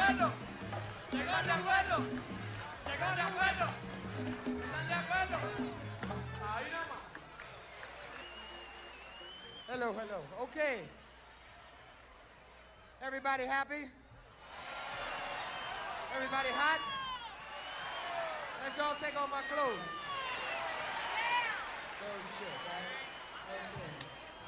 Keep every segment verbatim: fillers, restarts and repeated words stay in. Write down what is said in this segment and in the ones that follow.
acuerdo? ¿Están de acuerdo? ¿Están de acuerdo? ¿Están de acuerdo? Ahí nomás. Hello, hello. Okay. Everybody happy? Everybody hot? Let's all take off our clothes. Oh, shit, right? Okay.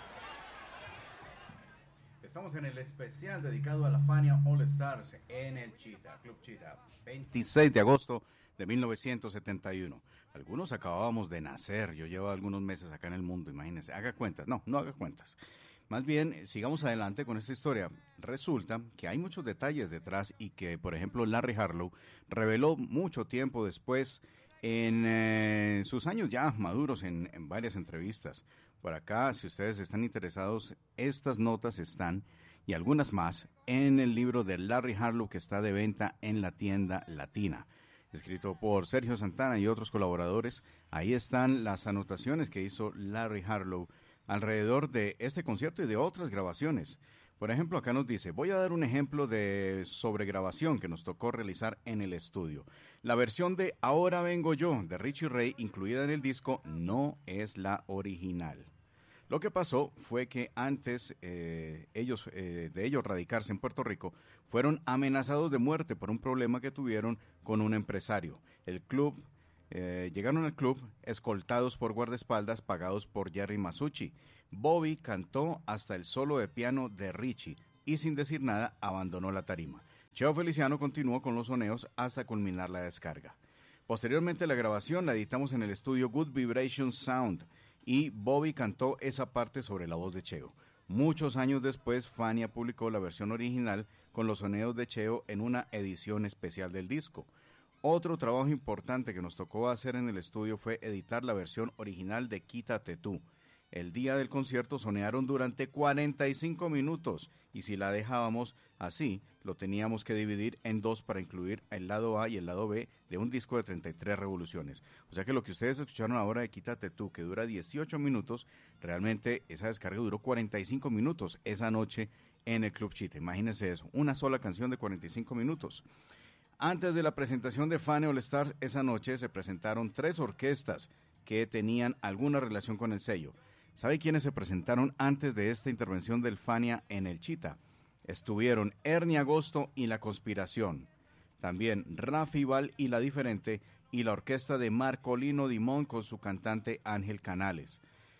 Estamos en el especial dedicado a la Fania All Stars en el Cheetah, Club Cheetah, veintiséis de agosto de mil novecientos setenta y uno. Algunos acabábamos de nacer, yo llevo algunos meses acá en el mundo, imagínense, haga cuentas, no, no haga cuentas. Más bien, sigamos adelante con esta historia. Resulta que hay muchos detalles detrás y que, por ejemplo, Larry Harlow reveló mucho tiempo después en eh, sus años ya maduros en, en varias entrevistas. Por acá, si ustedes están interesados, estas notas están, y algunas más, en el libro de Larry Harlow que está de venta en la tienda latina. Escrito por Sergio Santana y otros colaboradores, ahí están las anotaciones que hizo Larry Harlow alrededor de este concierto y de otras grabaciones. Por ejemplo, acá nos dice, voy a dar un ejemplo de sobregrabación que nos tocó realizar en el estudio. La versión de Ahora Vengo Yo de Richie Ray, incluida en el disco, no es la original. Lo que pasó fue que antes eh, ellos, eh, de ellos radicarse en Puerto Rico, fueron amenazados de muerte por un problema que tuvieron con un empresario. El club, eh, llegaron al club escoltados por guardaespaldas pagados por Jerry Masucci. Bobby cantó hasta el solo de piano de Richie y sin decir nada abandonó la tarima. Cheo Feliciano continuó con los soneos hasta culminar la descarga. Posteriormente la grabación la editamos en el estudio Good Vibration Sound y Bobby cantó esa parte sobre la voz de Cheo. Muchos años después, Fania publicó la versión original con los soneos de Cheo en una edición especial del disco. Otro trabajo importante que nos tocó hacer en el estudio fue editar la versión original de Quítate Tú. El día del concierto sonearon durante cuarenta y cinco minutos y si la dejábamos así, lo teníamos que dividir en dos para incluir el lado A y el lado B de un disco de treinta y tres revoluciones. O sea que lo que ustedes escucharon ahora de Quítate Tú, que dura dieciocho minutos, realmente esa descarga duró cuarenta y cinco minutos esa noche en el Club Cheetah. Imagínense eso, una sola canción de cuarenta y cinco minutos. Antes de la presentación de Fania All Stars, esa noche se presentaron tres orquestas que tenían alguna relación con el sello. ¿Sabe quiénes se presentaron antes de esta intervención del Fania en el Cheetah? Estuvieron Ernie Agosto y La Conspiración. También Rafi Val y La Diferente y la orquesta de Marcolino Dimón con su cantante Ángel Canales.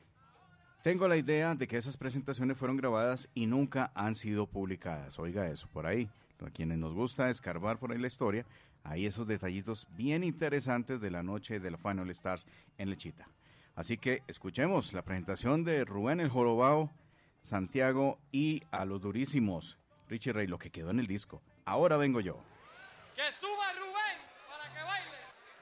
Tengo la idea de que esas presentaciones fueron grabadas y nunca han sido publicadas. Oiga eso, por ahí. A quienes nos gusta escarbar por ahí la historia, hay esos detallitos bien interesantes de la noche de la Fania All Stars en el Cheetah. Así que escuchemos la presentación de Rubén el Jorobao, Santiago y a los durísimos Richie Ray, lo que quedó en el disco. Ahora vengo yo. Que suba Rubén para que baile.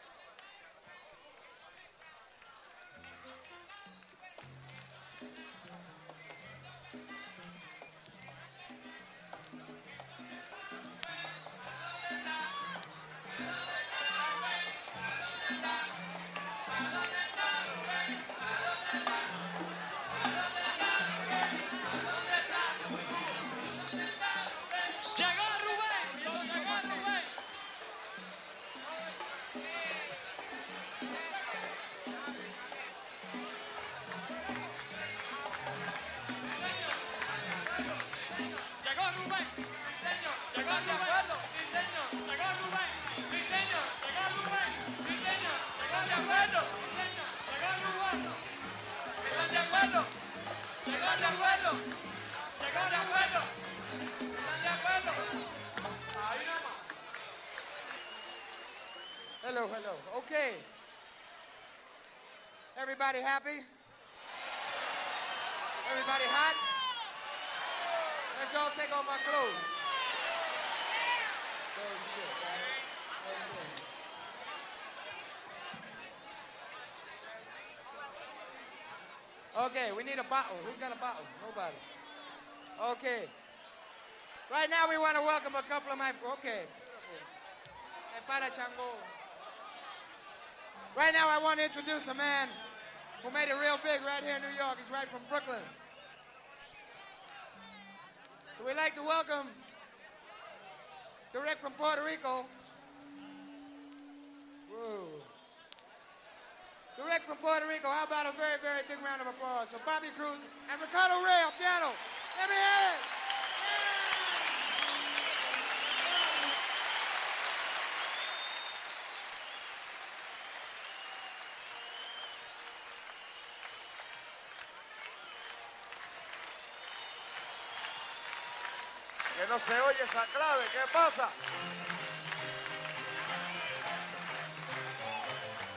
Hello, hello. Okay. Everybody happy? Everybody hot? Let's all take off our clothes. Oh, shit, right? Okay. Okay, we need a bottle. Who's got a bottle? Nobody. Okay. Right now we want to welcome a couple of my... Okay. And para Chango. Right now I want to introduce a man who made it real big right here in New York. He's right from Brooklyn. So we'd like to welcome direct from Puerto Rico. Whoa. Direct from Puerto Rico. How about a very, very big round of applause for Bobby Cruz and Ricardo Rey on piano. Let me hear it. Que no se oye esa clave, ¿qué pasa?